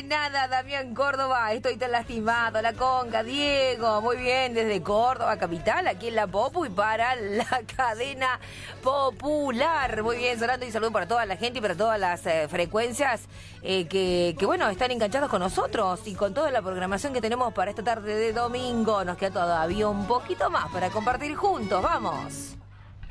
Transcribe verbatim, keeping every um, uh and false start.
nada, Damián Córdoba, estoy tan lastimado, la conga, Diego, muy bien, desde Córdoba, capital, aquí en la Popu y para la cadena popular, muy bien, sonando y saludo para toda la gente y para todas las eh, frecuencias eh, que, que, bueno, están enganchados con nosotros y con toda la programación que tenemos para esta tarde de domingo, nos queda todavía un poquito más para compartir juntos, vamos.